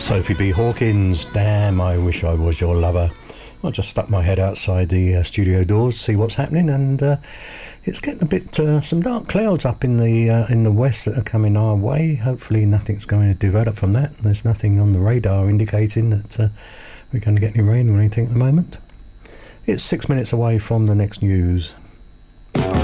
Sophie B. Hawkins, Damn, I Wish I Was Your Lover. I just stuck my head outside the studio doors to see what's happening, and it's getting a bit some dark clouds up in the west that are coming our way. Hopefully nothing's going to develop from that. There's nothing on the radar indicating that we're going to get any rain or anything at the moment. It's 6 minutes away from the next news.